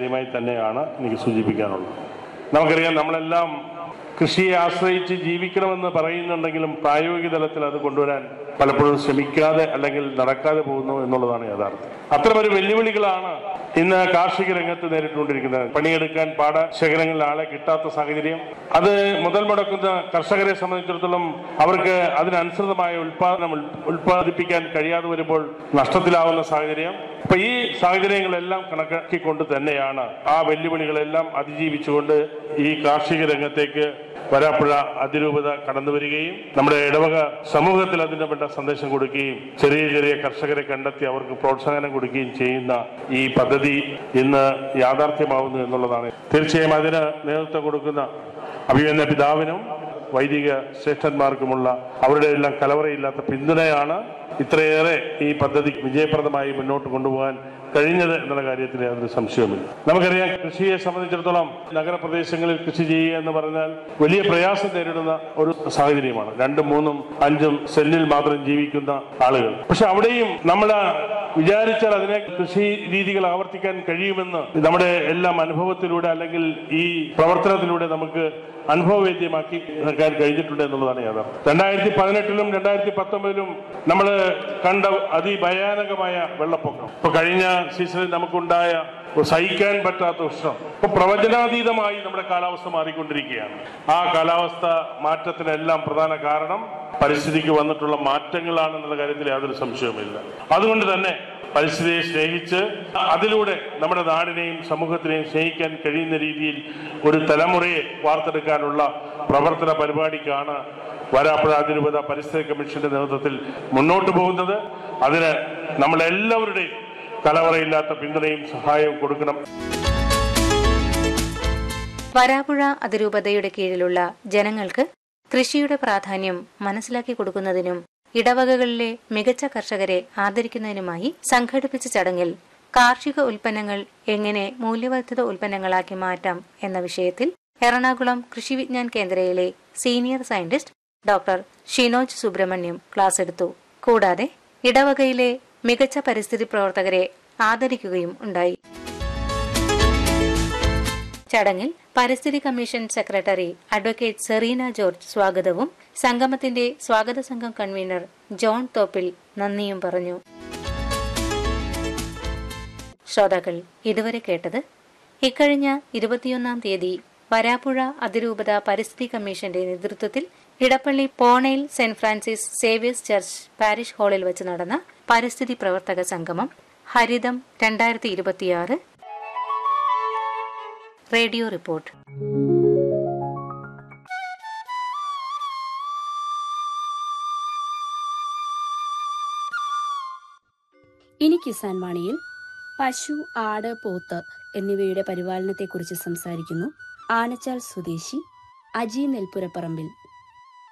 കാര്യമായി തന്നെയാണ് എനിക്ക് സൂചിപ്പിക്കാനുള്ളത്. നമുക്കറിയാം, നമ്മളെല്ലാം കൃഷിയെ ആശ്രയിച്ച് ജീവിക്കണമെന്ന് പറയുന്നുണ്ടെങ്കിലും പ്രായോഗിക തലത്തിൽ അത് കൊണ്ടുവരാൻ പലപ്പോഴും ശ്രമിക്കാതെ അല്ലെങ്കിൽ നടക്കാതെ പോകുന്നു എന്നുള്ളതാണ് യാഥാർത്ഥ്യം. അത്തരമൊരു വെല്ലുവിളികളാണ് ഇന്ന് കാർഷിക രംഗത്ത് നേരിട്ടുകൊണ്ടിരിക്കുന്നത്. പണിയെടുക്കാൻ പാടശേഖരങ്ങളിൽ ആളെ കിട്ടാത്ത സാഹചര്യം, അത് മുതൽ മുടക്കുന്ന കർഷകരെ സംബന്ധിച്ചിടത്തോളം അവർക്ക് അതിനനുസൃതമായ ഉൽപ്പാദിപ്പിക്കാൻ കഴിയാതെ വരുമ്പോൾ നഷ്ടത്തിലാവുന്ന സാഹചര്യം. അപ്പൊ ഈ സാഹചര്യങ്ങളെല്ലാം കണക്കാക്കിക്കൊണ്ട് തന്നെയാണ് ആ വെല്ലുവിളികളെല്ലാം അതിജീവിച്ചുകൊണ്ട് ഈ കാർഷിക രംഗത്തേക്ക് വരാപ്പുഴ അതിരൂപത കടന്നു വരികയും നമ്മുടെ ഇടവക സമൂഹത്തിൽ അതിന് വേണ്ട സന്ദേശം കൊടുക്കുകയും ചെറിയ ചെറിയ കർഷകരെ കണ്ടെത്തി അവർക്ക് പ്രോത്സാഹനം കൊടുക്കുകയും ചെയ്യുന്ന ഈ പദ്ധതി ഇന്ന് യാഥാർത്ഥ്യമാവുന്നു എന്നുള്ളതാണ്. തീർച്ചയായും അതിന് നേതൃത്വം കൊടുക്കുന്ന അഭിമന്യ പിതാവിനും വൈദിക ശ്രേഷ്ഠന്മാർക്കുമുള്ള അവരുടെ എല്ലാം കലവറയില്ലാത്ത പിന്തുണയാണ് ഇത്രയേറെ ഈ പദ്ധതി വിജയപ്രദമായി മുന്നോട്ട് കൊണ്ടുപോകാൻ കഴിഞ്ഞത് എന്നുള്ള കാര്യത്തിൽ യാതൊരു സംശയവുമില്ല. നമുക്കറിയാം, കൃഷിയെ സംബന്ധിച്ചിടത്തോളം നഗരപ്രദേശങ്ങളിൽ കൃഷി ചെയ്യുക എന്ന് പറഞ്ഞാൽ വലിയ പ്രയാസം നേരിടുന്ന ഒരു സാഹചര്യമാണ്. 2, 3, 5 സെന്റിൽ മാത്രം ജീവിക്കുന്ന ആളുകൾ. പക്ഷെ അവിടെയും നമ്മൾ വിചാരിച്ചാൽ അതിനെ കൃഷി രീതികൾ ആവർത്തിക്കാൻ കഴിയുമെന്ന് നമ്മുടെ എല്ലാം അനുഭവത്തിലൂടെ അല്ലെങ്കിൽ ഈ പ്രവർത്തനത്തിലൂടെ നമുക്ക് അനുഭവവേദ്യമാക്കി വെക്കാൻ കഴിഞ്ഞിട്ടുണ്ട് എന്നുള്ളതാണ് യാഥാർത്ഥ്യം. 2018-ലും 2019-ലും നമ്മൾ കണ്ട അതിഭയാനകമായ വെള്ളപ്പൊക്കം, ഇപ്പൊ കഴിഞ്ഞ സീസണിൽ നമുക്കുണ്ടായ സഹിക്കാൻ പറ്റാത്ത ഉഷ്ണം, ഇപ്പൊ പ്രവചനാതീതമായി നമ്മുടെ കാലാവസ്ഥ മാറിക്കൊണ്ടിരിക്കുകയാണ്. ആ കാലാവസ്ഥ മാറ്റത്തിനെല്ലാം പ്രധാന കാരണം പരിസ്ഥിതിക്ക് വന്നിട്ടുള്ള മാറ്റങ്ങളാണെന്നുള്ള കാര്യത്തിൽ യാതൊരു സംശയവുമില്ല. അതുകൊണ്ട് തന്നെ പരിസ്ഥിതിയെ സ്നേഹിച്ച് അതിലൂടെ നമ്മുടെ നാടിനെയും സമൂഹത്തിനെയും സ്നേഹിക്കാൻ കഴിയുന്ന രീതിയിൽ ഒരു തലമുറയെ വാർത്തെടുക്കാനുള്ള പ്രവർത്തന പരിപാടിക്കാണ് വരാപ്പുഴ അതിരൂപത പരിസ്ഥിതി കമ്മീഷന്റെ നേതൃത്വത്തിൽ മുന്നോട്ട് പോകുന്നത്. അതിന് നമ്മളെല്ലാവരുടെയും കലവറയില്ലാത്ത പിന്തുണയും സഹായവും കൊടുക്കണം. വരാപ്പുഴ അതിരൂപതയുടെ കീഴിലുള്ള ജനങ്ങൾക്ക് കൃഷിയുടെ പ്രാധാന്യം മനസ്സിലാക്കി കൊടുക്കുന്നതിനും ഇടവകകളിലെ മികച്ച കർഷകരെ ആദരിക്കുന്നതിനുമായി സംഘടിപ്പിച്ച ചടങ്ങിൽ കാർഷിക ഉൽപ്പന്നങ്ങൾ എങ്ങനെ മൂല്യവർദ്ധിത ഉൽപ്പന്നങ്ങളാക്കി മാറ്റാം എന്ന വിഷയത്തിൽ എറണാകുളം കൃഷി Vigyan കേന്ദ്രയിലെ senior scientist doctor Shinoj Subrahmanyam class എടുത്തു. കൂടാതെ ഇടവകയിലെ മികച്ച പരിസ്ഥിതി പ്രവർത്തകരെ ആദരിക്കുകയും ഉണ്ടായി. ചടങ്ങിൽ പരിസ്ഥിതി commission secretary advocate Serena George സ്വാഗതവും സംഗമത്തിന്റെ സ്വാഗത സംഘം കൺവീനർ ജോൺ തോപ്പിൽ നന്ദിയും പറഞ്ഞു. ശ്രോതാക്കൾ ഇതുവരെ കേട്ടത് ഇക്കഴിഞ്ഞ 21-ാം തീയതി വരാപ്പുഴ അതിരൂപത പരിസ്ഥിതി കമ്മീഷന്റെ നേതൃത്വത്തിൽ Edappally പോണയിൽ saint Francis Xavier's church parish ഹാളിൽ വെച്ച് നടന്ന പരിസ്ഥിതി പ്രവർത്തക സംഗമം ഹരിതം 2026 റേഡിയോ റിപ്പോർട്ട്. ഇനി കിസാൻ വാണിയിൽ പശു, ആട്, പോത്ത് എന്നിവയുടെ പരിപാലനത്തെക്കുറിച്ച് സംസാരിക്കുന്നു ആനച്ചാൽ സ്വദേശി അജി നെൽപ്പുരപ്പറമ്പിൽ.